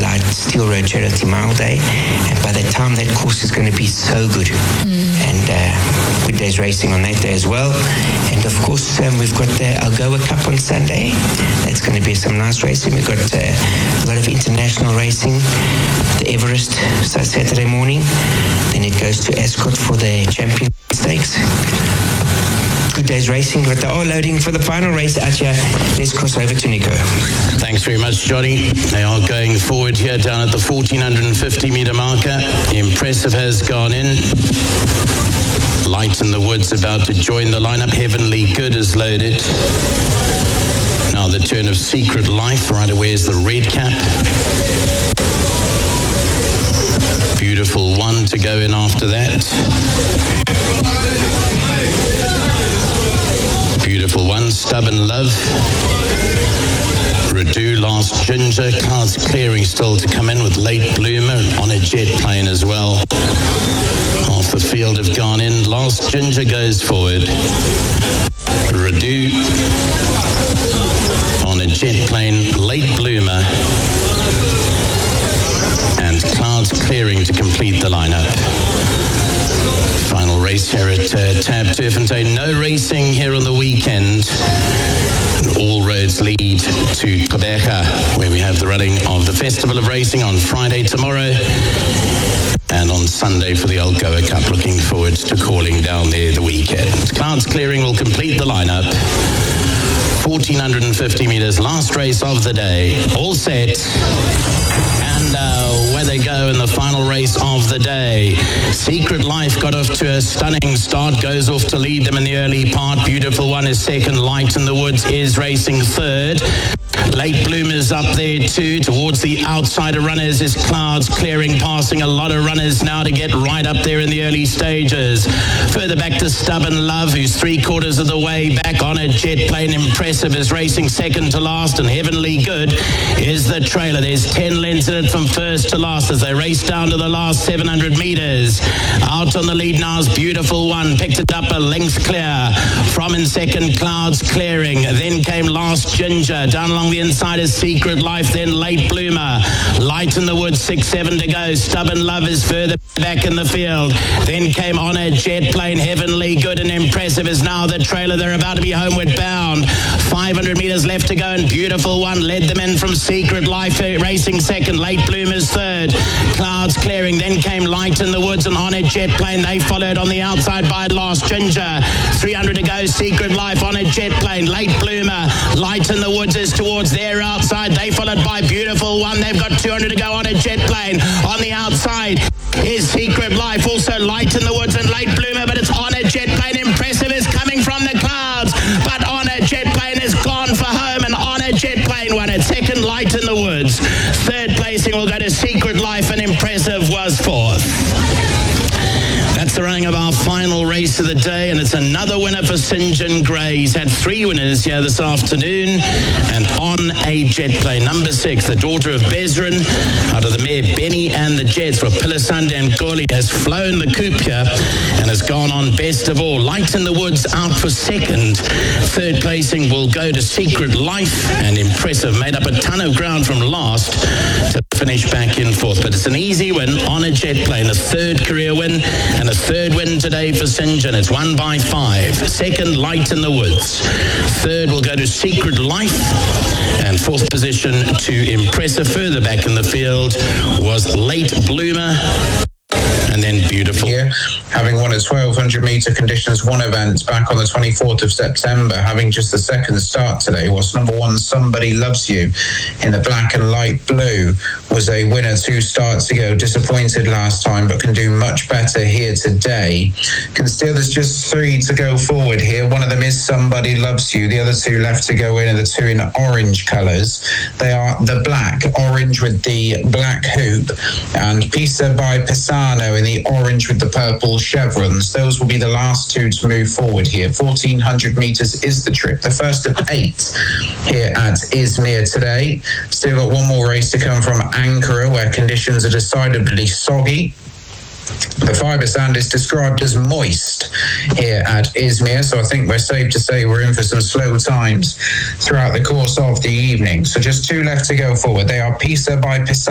Light Steel Road Charity Mile Day, and by that time that course is going to be so good. And good days racing on that day as well. And of course we've got the Algoa Cup on Sunday. That's going to be some nice racing. We've got a lot of international racing. The Everest Saturday morning, then it goes to Ascot for the Champion Stakes. Good days racing, but they're all loading for the final race out here. Let's cross over to Nico. Thanks very much, Johnny. They are going forward here down at the 1450 metre marker. Impressive has gone in. Light in the Woods about to join the lineup. Heavenly Good is loaded. Now the turn of Secret Life. Right away is the red cap. Beautiful One to go in after that. Beautiful One, Stubborn Love. Redu, Last Ginger. Clouds Clearing still to come in with Late Bloomer on a jet plane as well. Half the field have gone in. Last Ginger goes forward. Redu on a jet plane. Late Bloomer. And Clouds Clearing to complete the lineup. Final race here at Tab Turffontein. No racing here on the weekend. All roads lead to Gqeberha, where we have the running of the Festival of Racing on Friday tomorrow. And on Sunday for the Algoa Cup. Looking forward to calling down there the weekend. Clouds Clearing will complete the lineup. 1450 metres, last race of the day. All set. And where they go in the final race of the day. Secret Life got off to a stunning start, goes off to lead them in the early part. Beautiful One is second. Light in the Woods is racing third. Late Bloomers up there too. Towards the outsider runners is Clouds Clearing, passing a lot of runners now to get right up there in the early stages. Further back to Stubborn Love, who's 3/4 of the way back on a jet plane. Impressive is racing second to last, and Heavenly Good is the trailer. There's 10 lengths in it from first to last as they race down to the last 700 metres. Out on the lead now is Beautiful One, picked it up a length clear. From in second, Clouds Clearing. Then came Last Ginger. Down along the inside is Secret Life, then Late Bloomer. Light in the Woods, 6-7 to go. Stubborn Love is further back in the field. Then came On a Jet Plane. Heavenly Good and Impressive is now the trailer. They're about to be homeward bound. 500 metres left to go, and Beautiful One led them in from Secret Life, racing second. Late Bloomers third. Clouds Clearing. Then came Light in the Woods and On a Jet Plane. They followed on the outside by Last Ginger. 300 to go. Secret Life, On a Jet Plane. Late Bloomer. Light in the Woods is towards their outside. They followed by Beautiful One. They've got 200 to go. On a Jet Plane. On the outside is Secret Life. Also Light in the Woods and Late Bloomer, but it's On a Jet Plane. Impressive is coming from the clouds, but On a Jet Plane is gone for home, and On a Jet Plane won it. Second, Light in the Woods. Third placing will go to Secret Life, and Impressive was fourth. That's the running of our final race of the day, and it's another winner for St. John Gray. He's had 3 winners here this afternoon, and On a Jet Plane, number 6, the daughter of Bezrin, out of the mare Benny and the Jets for Pilasande and Goli, has flown the coop here and has gone on best of all. Light in the Woods out for second. Third placing will go to Secret Life, and Impressive made up a ton of ground from last to finish back in fourth. But it's an easy win. On a Jet Plane, a third career win, and a third win today for St. John. It's won by 5. Second, Light in the Woods. Third will go to Secret Life. And fourth position to Impressive. Further back in the field was Late Bloomer. And then Beautiful. Here, having won a 1200 metre Conditions 1 event back on the 24th of September, having just the second start today, was number 1, Somebody Loves You, in the black and light blue, was a winner 2 starts ago. Disappointed last time, but can do much better here today. Can still, there's just 3 to go forward here. One of them is Somebody Loves You. The other 2 left to go in are the 2 in orange colours. They are the black, orange with the black hoop, and Pisa by Pisano in the orange with the purple chevrons. Those will be the last 2 to move forward here. 1400 metres is the trip, the first of 8 here at Izmir today. Still got one more race to come from Ankara, where conditions are decidedly soggy. The fibre sand is described as moist here at Izmir, so I think we're safe to say we're in for some slow times throughout the course of the evening. So just 2 left to go forward. They are Pisa by Pisano.